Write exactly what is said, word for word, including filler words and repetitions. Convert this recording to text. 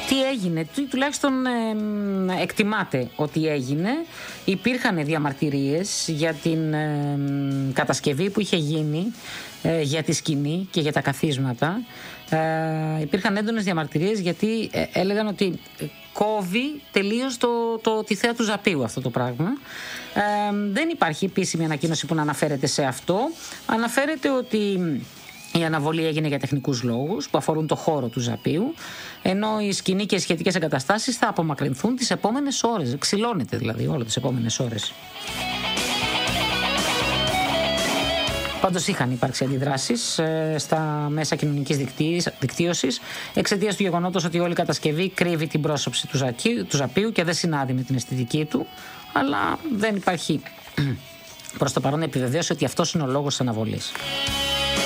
Τι έγινε, τουλάχιστον ε, εκτιμάται ότι έγινε. Υπήρχαν διαμαρτυρίες για την ε, κατασκευή που είχε γίνει ε, για τη σκηνή και για τα καθίσματα. Ε, υπήρχαν έντονες διαμαρτυρίες γιατί ε, έλεγαν ότι κόβει τελείως το, το, τη θέα του Ζαπίου αυτό το πράγμα. Ε, δεν υπάρχει επίσημη ανακοίνωση που να αναφέρεται σε αυτό. Αναφέρεται ότι η αναβολή έγινε για τεχνικούς λόγους που αφορούν το χώρο του Ζαπίου, ενώ η σκηνή και οι σχετικές εγκαταστάσεις θα απομακρυνθούν τις επόμενες ώρες. Ξυλώνεται δηλαδή όλο τις επόμενες ώρες. Πάντως είχαν υπάρξει αντιδράσεις ε, στα μέσα κοινωνικής δικτύωσης εξαιτίας του γεγονότος ότι όλη η κατασκευή κρύβει την πρόσωψη του, Ζακίου, του Ζαπίου και δεν συνάδει με την αισθητική του, αλλά δεν υπάρχει προς το παρόν επιβεβαίωση ότι αυτός είναι ο λόγος της αναβολής.